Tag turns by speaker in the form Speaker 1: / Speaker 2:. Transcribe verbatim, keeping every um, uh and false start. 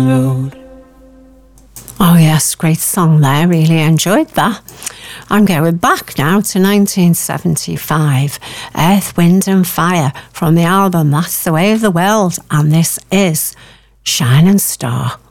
Speaker 1: road. Oh yes, great song there, really enjoyed that. I'm going back now to nineteen seventy-five, Earth, Wind and Fire from the album That's the Way of the World, and this is Shining Star.